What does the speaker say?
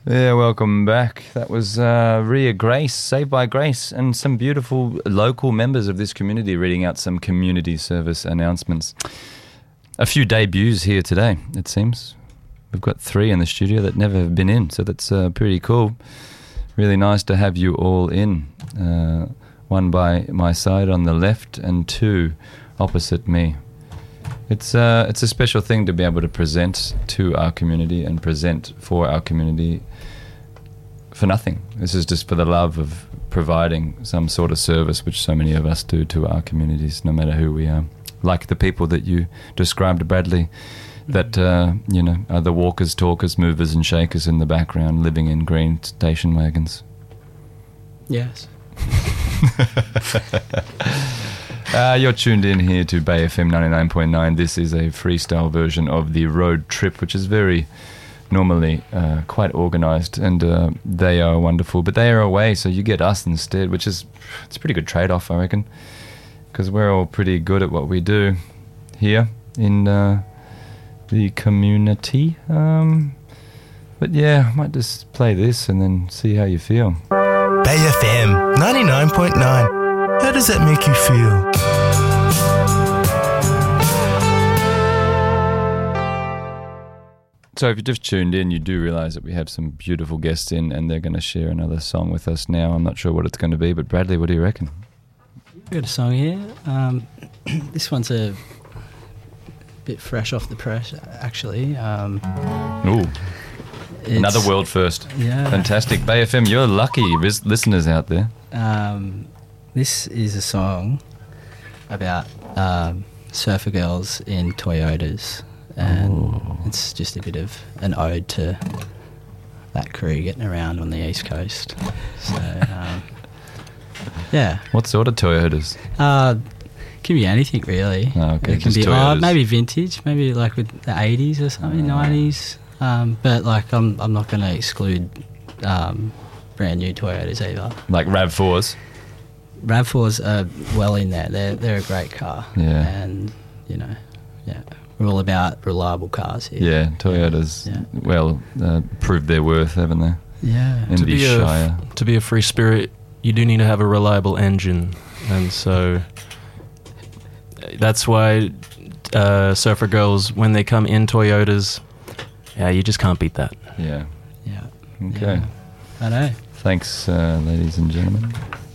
Yeah, welcome back. That was Ria Grace, Saved by Grace, and some beautiful local members of this community reading out some community service announcements. A few debuts here today, it seems. We've got 3 in the studio that never have been in, so that's pretty cool. Really nice to have you all in. 1 by my side on the left and 2 opposite me. It's a special thing to be able to present to our community and present for our community for nothing. This is just for the love of providing some sort of service, which so many of us do to our communities, no matter who we are. Like the people that you described, Bradley, that are the walkers, talkers, movers and shakers in the background, living in green station wagons. Yes. You're tuned in here to Bay FM 99.9. This is a freestyle version of the road trip, which is very normally quite organised, and they are wonderful. But they are away, so you get us instead, which is it's a pretty good trade-off, I reckon, because we're all pretty good at what we do here in the community. But yeah, I might just play this and then see how you feel. Bay FM 99.9. How does that make you feel? So if you just tuned in, you do realise that we have some beautiful guests in, and they're going to share another song with us now. I'm not sure what it's going to be, but Bradley, what do you reckon? We've got a song here. This one's a bit fresh off the press, actually. Ooh. Another world first. Yeah. Fantastic. Bay FM, you're lucky listeners out there. This is a song about surfer girls in Toyotas, and it's just a bit of an ode to that crew getting around on the East Coast. So, yeah. What sort of Toyotas? Can be anything, really. Oh, okay. It can be maybe vintage, maybe like with the 80s or something, 90s. But like I'm not going to exclude brand new Toyotas either. Like RAV4s? RAV4s are well in there. They're a great car. Yeah. And, we're all about reliable cars here. Yeah, Toyotas, proved their worth, haven't they? Yeah. In the Shire. To be a free spirit, you do need to have a reliable engine. And so that's why surfer girls, when they come in Toyotas, you just can't beat that. Yeah. Yeah. Okay. Yeah. I know. Thanks, ladies and gentlemen.